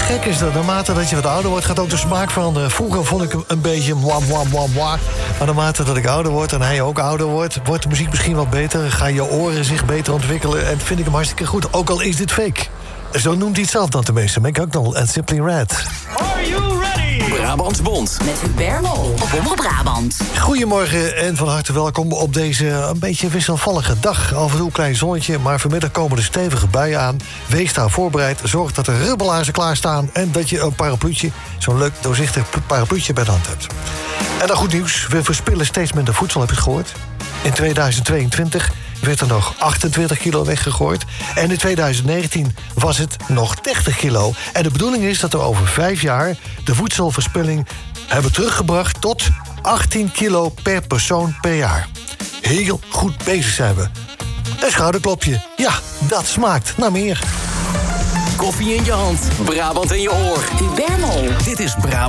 gek is dat naarmate dat je wat ouder wordt, gaat ook de smaak veranderen. Vroeger vond ik hem een beetje mwah, mwah, mwah, mwah. Maar naarmate dat ik ouder word en hij ook ouder wordt, wordt de muziek misschien wat beter. Gaan je oren zich beter ontwikkelen en vind ik hem hartstikke goed. Ook al is dit fake. Zo noemt hij het zelf dan tenminste. McGucknall en Simply Red. Are you ready? Brabants Bond. Met Hubert Mol op Omroep Brabant. Goedemorgen en van harte welkom op deze een beetje wisselvallige dag. Af en toe een klein zonnetje, maar vanmiddag komen er stevige buien aan. Wees daar voorbereid, zorg dat er rubbelaarzen klaarstaan en dat je een parapluutje, zo'n leuk doorzichtig parapluutje bij de hand hebt. En dan goed nieuws, we verspillen steeds minder voedsel, heb je het gehoord? In 2022 werd er nog 28 kilo weggegooid. En in 2019 was het nog 30 kilo. En de bedoeling is dat we over 5 jaar de voedselverspilling hebben teruggebracht tot 18 kilo per persoon per jaar. Heel goed bezig zijn we. Een schouderklopje. Ja, dat smaakt naar meer. Koffie in je hand, Brabant in je oor. Hubert Mol. Dit is Brabant.